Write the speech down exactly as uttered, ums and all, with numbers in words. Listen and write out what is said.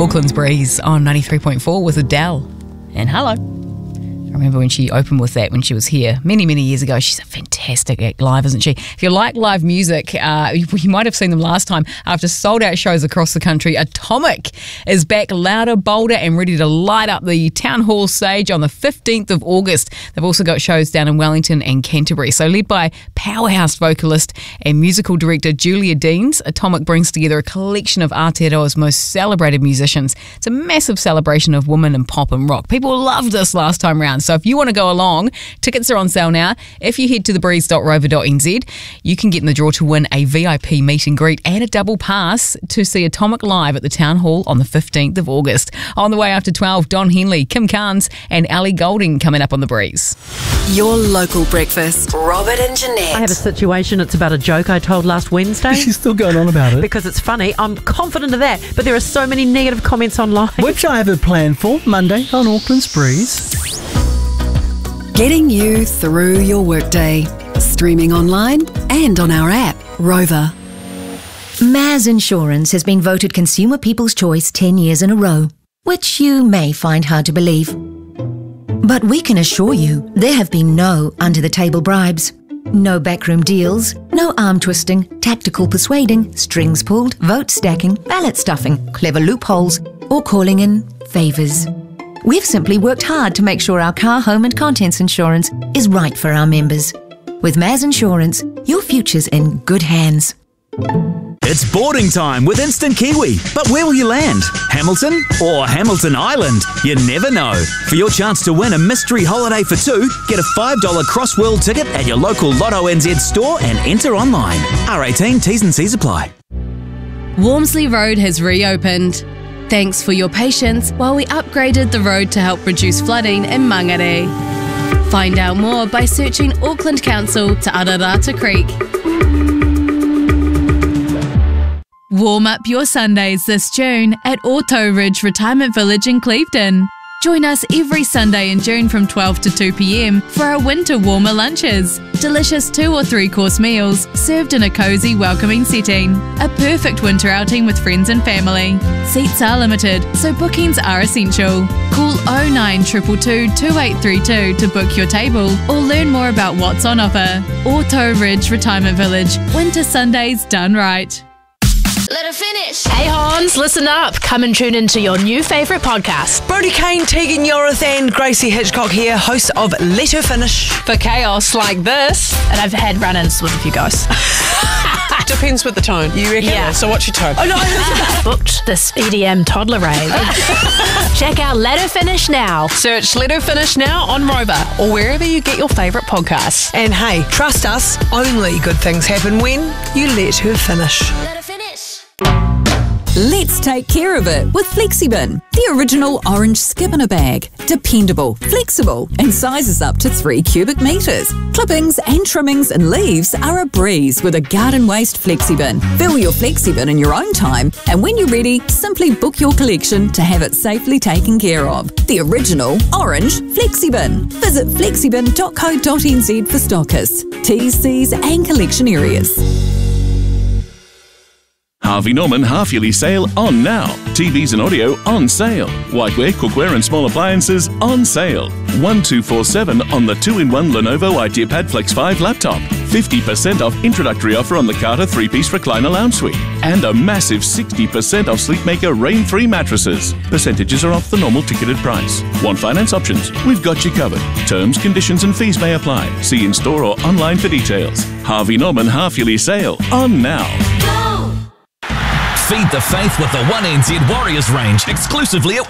Auckland's Breeze on ninety-three point four with Adele. And hello. I remember when she opened with that when she was here many, many years ago. She's a fantastic act live, isn't she? If you like live music, uh, you, you might have seen them last time after sold-out shows across the country. Atomic is back louder, bolder and ready to light up the Town Hall stage on the fifteenth of August. They've also got shows down in Wellington and Canterbury. So led by powerhouse vocalist and musical director Julia Deans, Atomic brings together a collection of Aotearoa's most celebrated musicians. It's a massive celebration of women in pop and rock. People loved this last time round. So if you want to go along, tickets are on sale now. If you head to the breeze dot rover dot n z, you can get in the draw to win a V I P meet and greet and a double pass to see Atomic live at the Town Hall on the fifteenth of August. On the way after twelve, Don Henley, Kim Carnes and Ali Golding coming up on The Breeze. Your local breakfast. Robert and Jeanette. I have a situation. It's about a joke I told last Wednesday. She's still going on about it. Because it's funny. I'm confident of that. But there are so many negative comments online. Which I have a plan for Monday on Auckland's Breeze. Getting you through your workday. Streaming online and on our app, Rover. Maz Insurance has been voted Consumer People's Choice ten years in a row, which you may find hard to believe. But we can assure you there have been no under-the-table bribes, no backroom deals, no arm-twisting, tactical persuading, strings pulled, vote stacking, ballot stuffing, clever loopholes, or calling in favours. We've simply worked hard to make sure our car, home and contents insurance is right for our members. With Maz Insurance, your future's in good hands. It's boarding time with Instant Kiwi. But where will you land? Hamilton or Hamilton Island? You never know. For your chance to win a mystery holiday for two, get a five dollars Crossworld ticket at your local Lotto N Z store and enter online. R eighteen, T's and C's apply. Walmsley Road has reopened. Thanks for your patience while we upgraded the road to help reduce flooding in Mangere. Find out more by searching Auckland Council to Ararata Creek. Warm up your Sundays this June at Auto Ridge Retirement Village in Clevedon. Join us every Sunday in June from twelve to two p m for our winter warmer lunches. Delicious two or three course meals served in a cosy, welcoming setting. A perfect winter outing with friends and family. Seats are limited, so bookings are essential. Call oh nine two two two, two eight three two to book your table or learn more about what's on offer. Auto Ridge Retirement Village. Winter Sundays done right. Let her finish. Hey Hans, listen up. Come and tune into your new favourite podcast. Brodie Kane, Tegan Yorith and Gracie Hitchcock here, hosts of Let Her Finish. For chaos like this. And I've had run-ins with a few guys. Depends with the tone, you reckon? Yeah. So what's your tone? Oh no, booked this E D M toddler rave. Check out Let Her Finish now. Search Let Her Finish now on Rover or wherever you get your favourite podcasts. And hey, trust us, only good things happen when you let her finish. Let her finish. Let's take care of it with FlexiBin, the original orange skip in a bag. Dependable, flexible, and sizes up to three cubic metres. Clippings and trimmings and leaves are a breeze with a garden waste FlexiBin. Fill your FlexiBin in your own time, and when you're ready, simply book your collection to have it safely taken care of. The original orange FlexiBin. Visit flexibin dot co dot n z for stockists, T's, C's and collection areas. Harvey Norman half-yearly sale on now. T Vs and audio on sale. Whiteware, cookware and small appliances on sale. one two four seven on the two in one Lenovo IdeaPad Flex five laptop. fifty percent off introductory offer on the Carter three-piece recliner lounge suite. And a massive sixty percent off Sleepmaker Rain three mattresses. Percentages are off the normal ticketed price. Want finance options? We've got you covered. Terms, conditions and fees may apply. See in-store or online for details. Harvey Norman half-yearly sale on now. Feed the faith with the one N Z Warriors range exclusively at